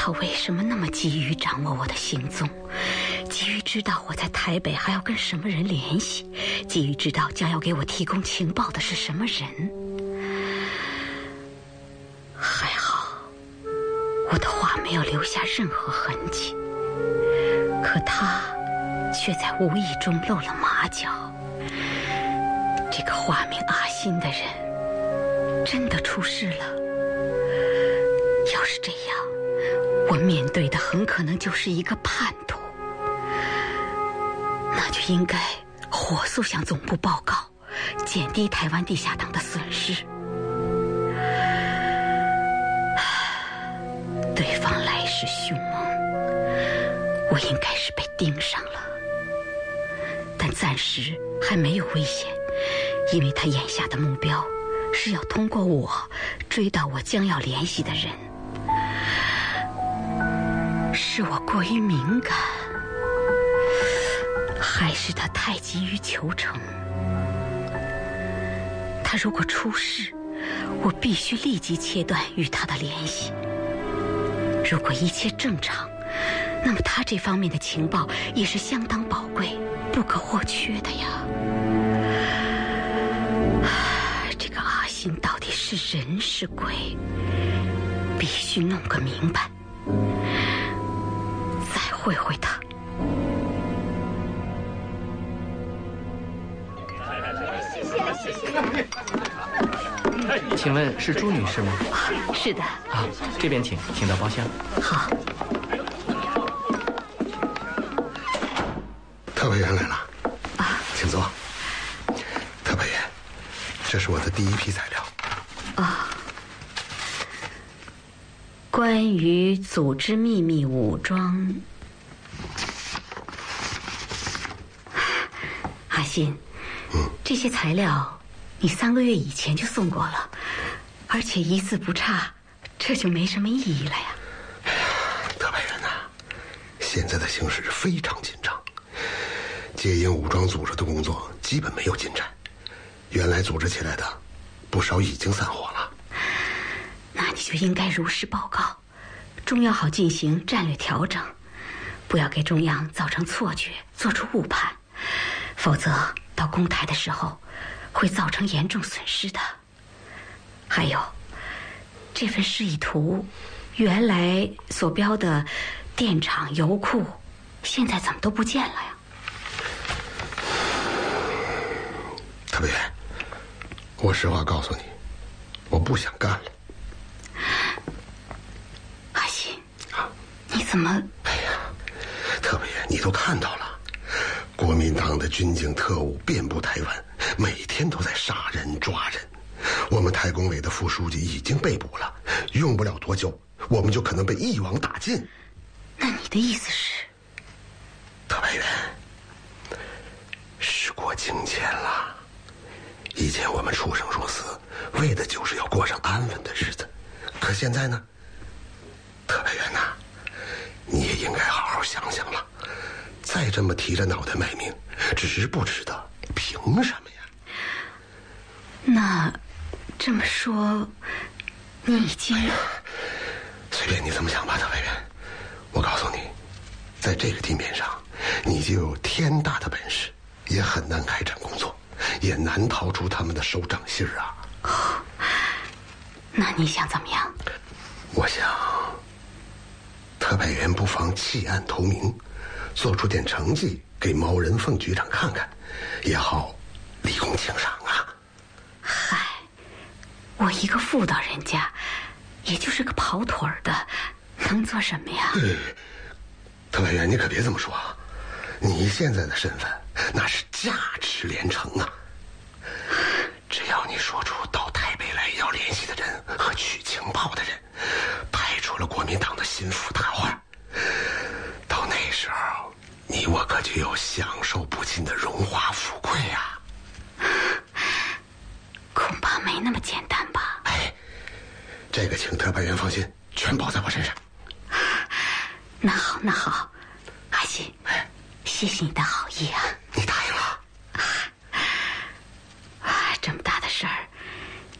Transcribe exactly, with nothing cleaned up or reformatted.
他为什么那么急于掌握我的行踪，急于知道我在台北还要跟什么人联系，急于知道将要给我提供情报的是什么人。还好我的话没有留下任何痕迹，可他却在无意中露了马脚。这个化名阿信的人真的出事了。要是这样，我面对的很可能就是一个叛徒，那就应该火速向总部报告，减低台湾地下党的损失。对方来势凶猛，我应该是被盯上了，但暂时还没有危险，因为他眼下的目标是要通过我追到我将要联系的人。是我过于敏感，还是他太急于求成？他如果出事，我必须立即切断与他的联系。如果一切正常，那么他这方面的情报也是相当宝贵、不可或缺的呀。这个阿信到底是人是鬼，必须弄个明白。再会会他。 谢谢谢谢。 请问是朱女士吗？ 是的。 啊，这边请，请到包厢。 好。 特派员来了。 啊， 请坐。特派员，这是我的第一批材料。 啊。关于组织秘密武装。阿信， 嗯， 这些材料你三个月以前就送过了，而且一字不差，这就没什么意义了呀。 哎呀，特派员呐，现在的形势非常紧张，戒烟武装组织的工作基本没有进展，原来组织起来的不少已经散伙了。 那你就应该如实报告，中央好进行战略调整，不要给中央造成错觉，做出误判，否则到攻台的时候会造成严重损失的。还有这份示意图，原来所标的电厂、油库，现在怎么都不见了呀？ 特派员，我实话告诉你，我不想干了。 阿信，啊，你怎么？ 哎呀，特派员，你都看到了，国民党的军警特务遍布台湾，每天都在杀人抓人。我们台工委的副书记已经被捕了，用不了多久，我们就可能被一网打尽。 那你的意思是？ 特派员，时过境迁了。以前我们出生入死，为的就是要过上安稳的日子。可现在呢？特派员呐，你也应该好好想想了。再这么提着脑袋卖命，值不值得？凭什么呀？ 那这么说，你已经…… 哎呀，随便你怎么想吧，特派员。我告诉你，在这个地面上，你就有天大的本事，也很难开展工作，也难逃出他们的手掌心儿啊。 哦，那你想怎么样？ 我想，特派员不妨弃暗投明，做出点成绩给毛人凤局长看看，也好立功请赏啊。 嗨，我一个妇道人家，也就是个跑腿儿的，能做什么呀？ 对，特派员，你可别这么说啊！你现在的身份那是价值连城啊！只要你说出到台北来要联系的人和取情报的人，排除了国民党的心腹大患，到那时候，你我可就有享受不尽的荣华富贵啊！ 恐怕没那么简单吧？ 哎，这个请特派员放心，全包在我身上。 那好，那好，阿信，谢谢你的好意啊！ 你答应。